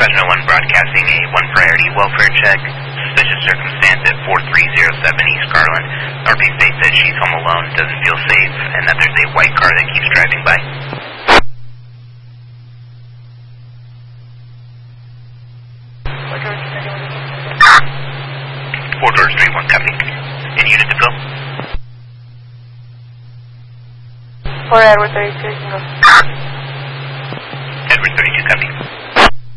Fresno 1 broadcasting a 1 priority welfare check. Suspicious circumstance at 4307 East Garland. Northeast State says she's home alone, doesn't feel safe, and that there's a white car that keeps driving by. Four doors 3-1, copy. Any unit to fill? For Edward 32, Edward 32, copy.